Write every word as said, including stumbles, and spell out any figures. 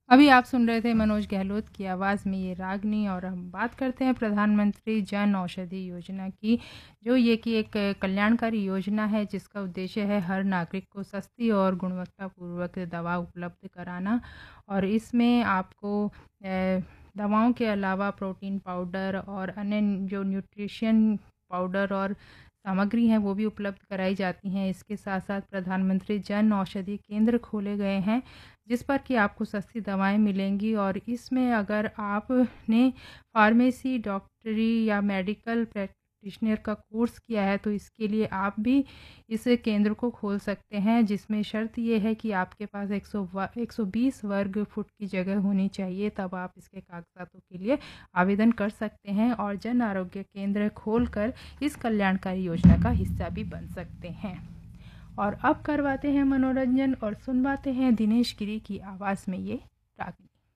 अभी आप सुन रहे थे मनोज गहलोत की आवाज़ में ये रागनी। और हम बात करते हैं प्रधानमंत्री जन औषधि योजना की, जो ये कि एक कल्याणकारी योजना है जिसका उद्देश्य है हर नागरिक को सस्ती और गुणवत्तापूर्वक दवा उपलब्ध कराना। और इसमें आपको अ, दवाओं के अलावा प्रोटीन पाउडर और अन्य जो न्यूट्रिशन पाउडर और सामग्री हैं वो भी उपलब्ध कराई जाती हैं। इसके साथ साथ प्रधानमंत्री जन औषधि केंद्र खोले गए हैं जिस पर कि आपको सस्ती दवाएं मिलेंगी। और इसमें अगर आपने फार्मेसी, डॉक्टरी या मेडिकल प्रैक्टिशनर का कोर्स किया है तो इसके लिए आप भी इस केंद्र को खोल सकते हैं, जिसमें शर्त ये है कि आपके पास एक सौ एक सौ बीस वर्ग फुट की जगह होनी चाहिए, तब आप इसके कागजातों के लिए आवेदन कर सकते हैं और जन आरोग्य केंद्र खोलकर इस कल्याणकारी योजना का हिस्सा भी बन सकते हैं। और अब करवाते हैं मनोरंजन और सुनवाते हैं दिनेश गिरी की आवाज़ में ये रागनी।